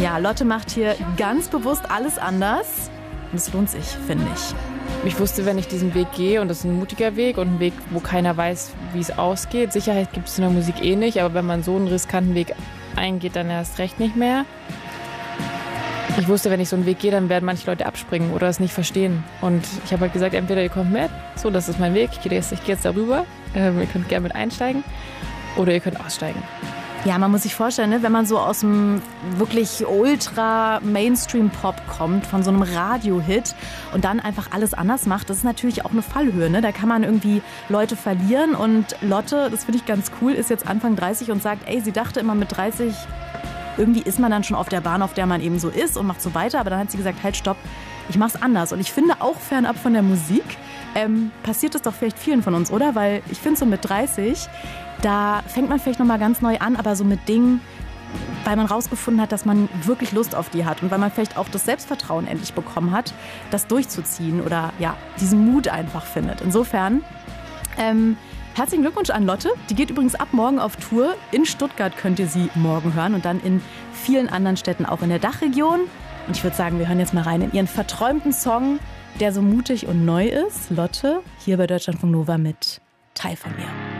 Ja, Lotte macht hier ganz bewusst alles anders. Und es lohnt sich, finde ich. Ich wusste, wenn ich diesen Weg gehe, und das ist ein mutiger Weg und ein Weg, wo keiner weiß, wie es ausgeht. Sicherheit gibt es in der Musik eh nicht, aber wenn man so einen riskanten Weg eingeht, dann erst recht nicht mehr. Ich wusste, wenn ich so einen Weg gehe, dann werden manche Leute abspringen oder es nicht verstehen. Und ich habe halt gesagt, entweder ihr kommt mit, so, das ist mein Weg, ich gehe jetzt darüber, ihr könnt gerne mit einsteigen, oder ihr könnt aussteigen. Ja, man muss sich vorstellen, ne, wenn man so aus dem wirklich ultra Mainstream-Pop kommt, von so einem Radio-Hit und dann einfach alles anders macht, das ist natürlich auch eine Fallhöhe. Ne? Da kann man irgendwie Leute verlieren. Und Lotte, das finde ich ganz cool, ist jetzt Anfang 30 und sagt, ey, sie dachte immer mit 30, irgendwie ist man dann schon auf der Bahn, auf der man eben so ist und macht so weiter. Aber dann hat sie gesagt, halt, stopp, ich mach's anders. Und ich finde auch fernab von der Musik passiert das doch vielleicht vielen von uns, oder? Weil ich finde so mit 30, da fängt man vielleicht nochmal ganz neu an, aber so mit Dingen, weil man rausgefunden hat, dass man wirklich Lust auf die hat und weil man vielleicht auch das Selbstvertrauen endlich bekommen hat, das durchzuziehen oder ja, diesen Mut einfach findet. Insofern, herzlichen Glückwunsch an Lotte. Die geht übrigens ab morgen auf Tour. In Stuttgart könnt ihr sie morgen hören und dann in vielen anderen Städten auch in der Dachregion. Und ich würde sagen, wir hören jetzt mal rein in ihren verträumten Song, der so mutig und neu ist. Lotte, hier bei Deutschlandfunk Nova mit Teil von mir.